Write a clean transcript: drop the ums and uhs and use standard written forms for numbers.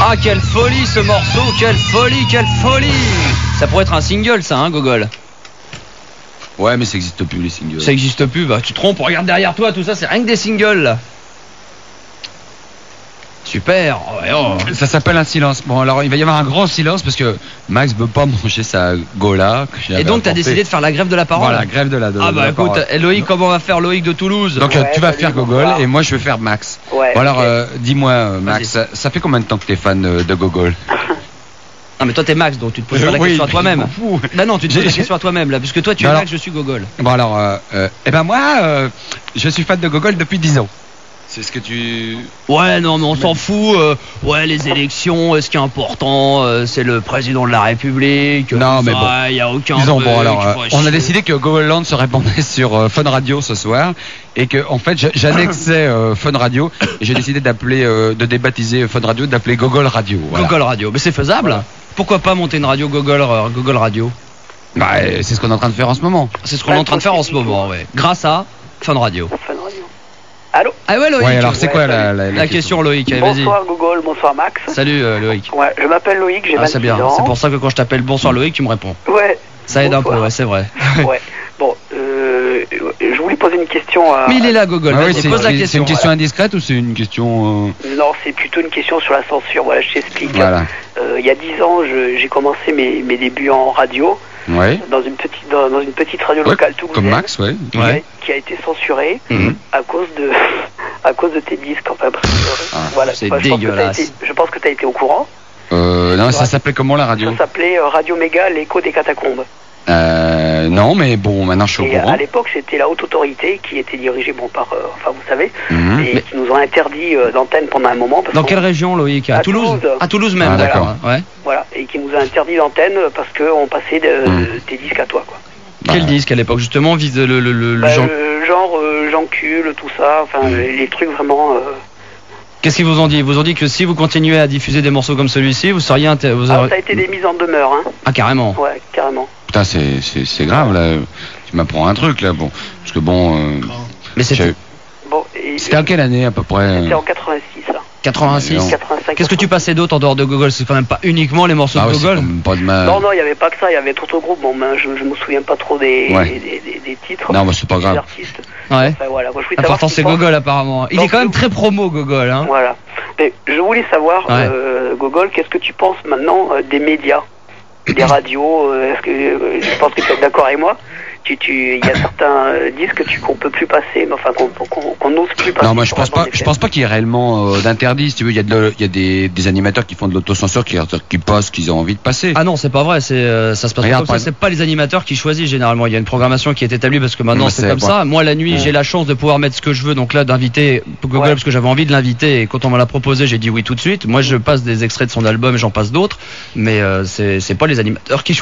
Ah, quelle folie ce morceau, quelle folie, quelle folie. Ça pourrait être un single, ça, hein, Gogol? Ouais, mais ça existe plus, les singles. Ça existe plus, bah tu te trompes, regarde derrière toi, tout ça, c'est rien que des singles, là. Super. Ça s'appelle un silence. Bon, alors il va y avoir un grand silence parce que Max veut pas manger sa gola. Et donc t'as décidé de faire la grève de la parole? Voilà, grève de la Ah bah écoute, Loïc, comment va faire Loïc de Toulouse? Donc tu vas faire Gogol et moi je vais faire Max. Ouais, bon alors dis-moi Max, ça fait combien de temps que t'es fan de Gogol? Non mais toi t'es Max, donc tu te poses pas la question à toi-même. Bah non, tu te poses la question à toi-même là, puisque toi tu es Max, je suis Gogol. Bon alors, moi je suis fan de Gogol depuis 10 ans. C'est ce que tu... Ouais, non, mais on s'en fout. Ouais, les élections, ce qui est important, c'est le président de la République. Non, mais bon. Il n'y a aucun... Disons, bon, alors, on a décidé que Gogolland se répandait sur Fun Radio ce soir. Et que, en fait, j'annexais Fun Radio. Et j'ai décidé d'appeler, de débaptiser Fun Radio, d'appeler Gogol Radio. Voilà. Gogol Radio. Mais c'est faisable. Voilà. Pourquoi pas monter une radio Gogol Radio? Bah, c'est ce qu'on est en train de faire en ce moment. C'est ce qu'on est en train de faire en ce moment, ouais. Grâce à Fun Radio. Allô? Ah ouais, Loïc. Ouais, alors c'est quoi la question, Loïc? Allez, vas-y. Bonsoir Gogol, bonsoir Max. Salut Loïc. Ouais, je m'appelle Loïc, j'ai 26 c'est bien. ans. C'est pour ça que quand je t'appelle bonsoir Loïc, tu me réponds. Ouais. Ça aide un peu, ouais, c'est vrai. Ouais. Bon, je voulais poser une question à... Mais il est là, Gogol. Ah ouais, pose la question. C'est une question indiscrète ou c'est une question... Non, c'est plutôt une question sur la censure. Voilà, je t'explique. Voilà. Il y a 10 ans, j'ai commencé mes débuts en radio. Ouais. Dans une petite radio locale toulousaine. Comme Max, ouais. Qui a été censurée à cause de tes disques. Enfin, voilà. C'est dégueulasse. Je pense que tu as été au courant. Non, ça s'appelait comment la radio? Ça s'appelait Radio Méga, l'écho des catacombes. Non, mais bon, maintenant je suis au courant. À l'époque, c'était la haute autorité qui était dirigée par, enfin vous savez, et qui nous ont interdit d'antenne pendant un moment. Dans quelle région, Loïc? À Toulouse. À Toulouse même, d'accord. Ouais. Voilà, et qui nous a interdit d'antenne parce qu'on passait tes disques à toi, quoi. Quel disque à l'époque, justement, vise le genre Jean-Cul, tout ça, enfin les trucs vraiment... Qu'est-ce qu'ils vous ont dit? Ils vous ont dit que si vous continuez à diffuser des morceaux comme celui-ci, vous seriez... ça a été des mises en demeure, hein. Ah, carrément. Ouais, carrément. Putain, c'est grave, là. Tu m'apprends un truc, là, bon. Parce que bon... Mais c'était... Bon, c'était en quelle année, à peu près? C'était en 86, là. 86. 85. Qu'est-ce que tu passais d'autre en dehors de Gogol? C'est quand même pas uniquement les morceaux de Gogol. Non, il n'y avait pas que ça, il y avait d'autres groupes. Bon, ben, je me souviens pas trop des titres. Non, mais c'est pas grave. Artistes. Ouais. Enfin, voilà. Moi, l'important c'est Gogol apparemment. Il est quand même très promo Gogol, hein. Voilà. Mais je voulais savoir, Gogol, qu'est-ce que tu penses maintenant des médias, des radios? Est-ce que je pense que tu es d'accord avec moi? Il y a certains disques qu'on peut plus passer, mais enfin qu'on n'ose plus passer. Non, moi je pense pas qu'il y ait réellement d'interdit. Si tu veux, il y a des animateurs qui font de l'autocensure qui passent ce qu'ils ont envie de passer. Ah non, c'est pas vrai. Ça se passe pas comme ça. C'est pas les animateurs qui choisissent généralement. Il y a une programmation qui est établie parce que maintenant c'est comme ça. Moi la nuit j'ai la chance de pouvoir mettre ce que je veux. Donc là d'inviter Gogol parce que j'avais envie de l'inviter et quand on me l'a proposé j'ai dit oui tout de suite. Moi je passe des extraits de son album et j'en passe d'autres, mais c'est pas les animateurs qui choisissent.